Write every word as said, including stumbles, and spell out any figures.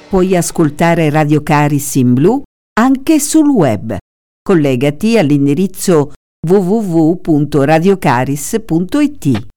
Puoi ascoltare Radio Caris in blu anche sul web. Collegati all'indirizzo w w w punto radiocaris punto i t.